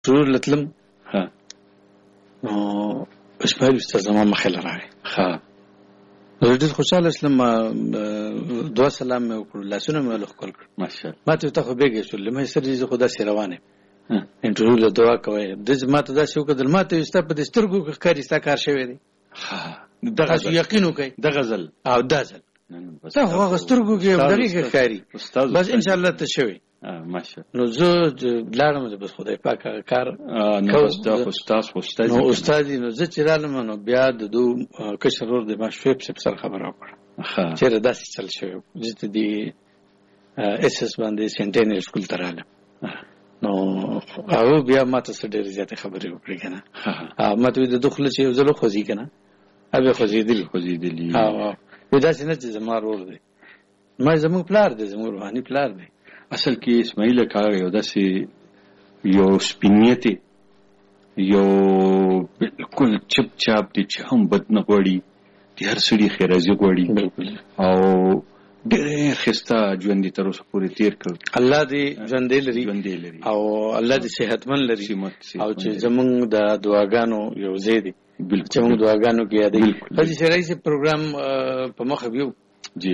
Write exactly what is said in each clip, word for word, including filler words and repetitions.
شروع لتلم ها نو اسماعیل استاد زما مخې له راغی. ها زه ډېر خوشحاله شلم. دعا سلام مې وکړو، لاسونه مې ولښکل کړل. ماشاءالله. ما ته ته خو بېګې شول، ما سر دې زه خو داسې روان یم انټرویو له دعا کوئ. داسې ما ته داسې وکتل، ما ته ستا په دې سترګو کې ښکاري ستا کار شوی دی. تاسو یقین وکئ د غزل او دا ځل تا خو هغه سترګو کې دغې کې ښکاري، بس انشاءالله ته شوی. ماشاءالله. نو زه لاړم، بس خدای پاک هغه کار نو استاد استاد نو استاد نو زه چې رالم نو بیا د دو کشر ورور د ما شویب صاحب سره خبره وکړه چېرې داسې چل شوی. زه ته دې اس اس باندې سینټینر سکول ته رالم. نو هغه بیا ما ته څه ډېرې زیاتې خبرې وکړې که نه. ما ته وایي د ده خوله چې یو ځل وخوځي که نه، هغه خوځېدلي خوځېدلي وایي داسې نه چې زما ورور دی، ما زموږ پلار دی، زموږ روحاني پلار دی. اصل کې اسماعیل کاغه یو داسې یو سپینیتې یو بالکل چپ چاپ دی چې هم بد نه غواړي، د هر سړي ښېرازي غواړي او ډېر ښایسته ژوند یې تر اوسه پورې تېر کړ. الله دې ژوندی لري ژوندی لري او الله دې صحتمند لري او چې زموږ د دعاګانو یو ځای دی چې موږ دعاګانو کې یادوي. حاجي شرعي صاحب پروګرام په مخه بیو جی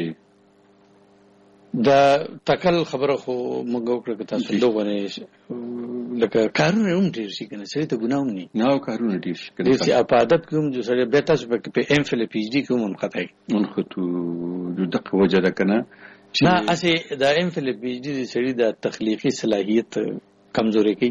دا تکل خبره خو موږ وکړه که تاسو دغونه لکه کارونه هم ډېر شي که نه، سړي ته ګناه هم نه وي. نه کارونه ډېر شي ډېر شي او په ادب کې هم جو سړی بیا تاسو په ایم فل پی ایچ ډي کې هم منقطع یي منقطو دغه وجه ده که نه نه هسې د ایم فل پی ایچ ډي د سړي د تخلیقي صلاحیت کمزوري کوي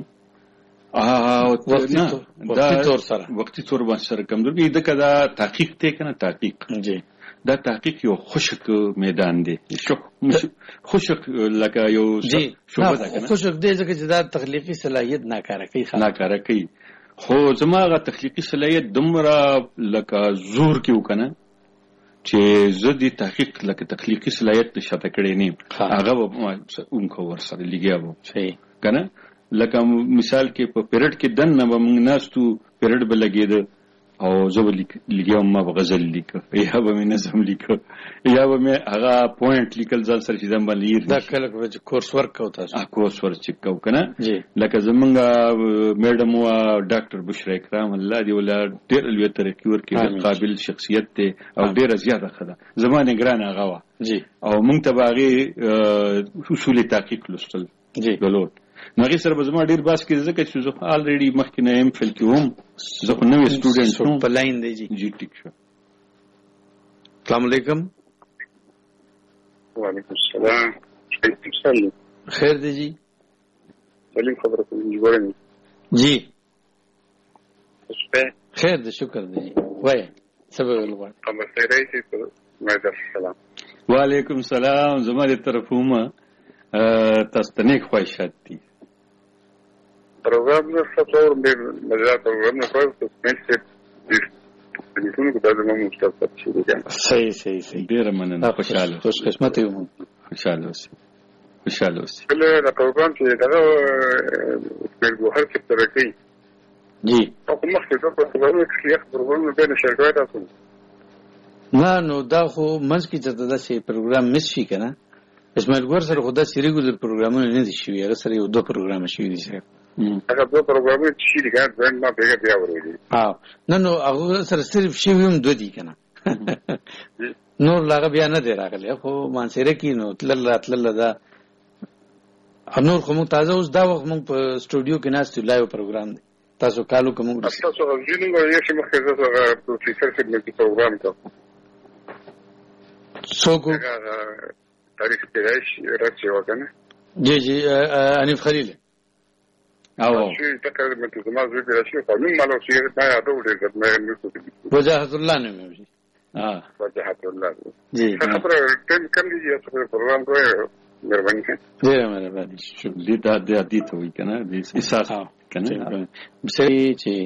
وقتي طور سره وقتي طور باندې سره کمزوري کوي. ځکه دا تحقیق دی که نه، تحقیق جی دا تحقیق یو خشک میدان دی، خشک لکه یو شعبه ده که نه. خشک دی ځکه چې دا تخلیقي صلاحیت ناکاره کوي ناکاره کوي. خو زما هغه تخلیقي صلاحیت دومره لکه زور کې و که نه چې زه د تحقیق لکه تخلیقي صلاحیت شاته کړی نه یم، هغه به هم که ورسره لګیا به که نه. لکه مثال کې په پیرډ کې دننه به موږ ناستو، پیرډ به لګېده او زه به لګیام، ما به غزل لیکه یا به مې نظم لیکه یا به مې هغه پوینټ لیکل ځان سره چې ځان باندې یې دا کله چې کورس ورک کوو تاسو کورس ورک چې کوو که نه. لکه زمونږ میډم وه ډاکټر بشرا اکرام، الله دې وله ډېره لویه ترقي ورکړي، قابل شخصیت دی او ډېره زیاته ښه ده. زما نګران هغه وه او موږ ته به هغې اصول تحقیق لوستل ګلور. نو هغې سره به زما ډېر باس کېده ځکه چې زه آلریډي مخکې نه ایم فل کې وم، زه خو نوی سټوډنټ وم په لاین دی. جی جی ټیک شو. السلام علیکم. وعلیکم السلام. خیر دی جی. سلیم خبره کوم جوړه جی اوسه خیر دی، شکر دی جی. وای سبب ولغړ خبر خیر دی ته ماده سلام. وعلیکم السلام. زما دې طرف هم تاسو ته نیک خواهشات دي. پروګرام نه څور مې مزه پروګرام نه کوي څه څه دې کو دا زموږ مستقبل شي دي. صحیح صحیح صحیح. ډیره مننه. خوشاله خوش قسمت یو. خوشاله اوسئ خوشاله اوسئ. بل دا پروګرام چې دا په ګوهر کې ترکي جی او کومه څه دا پروګرام کې یو پروګرام به نشي تاسو نه نو دا خو منځ کې چې دا شی پروګرام مس شي کنه. اسماعیل ګور سره خدا سی ریګولر پروګرامونه نه دي شوي، هغه سره یو دوه پروګرام شوي دي سره. هغه دوه پروګرامونه چې دي ګان ځان ما پیګه بیا ورغلي. ها نه نو هغه سره صرف شوي هم دوه دي کنه. نور لاغه بیا نه دی راغلی، خو مانسره کې نو تل راتل دا نور خو مو تازه اوس دا وخت مو په سټوډیو کې ناست لایو پروګرام دی. تاسو کالو کوم تاسو غوښتنه غواړئ چې مخکې زه پروفیسور خدمت پروګرام کوم. څوک تاریخ پیدایش راځي وکنه. جی جی انیف خلیل او چې تقریبا ته زما زوی پیدایشي په نوم مالو چې ما یادو ډېر ګټمه نه کوي. وجاهت الله نه مې ها وجاهت الله جی خبره ټیم کم دي چې پروګرام کوي. مهرباني ډېره مهرباني. شکر دې دا دې ته وي کنه دې احساس کنه بسې چې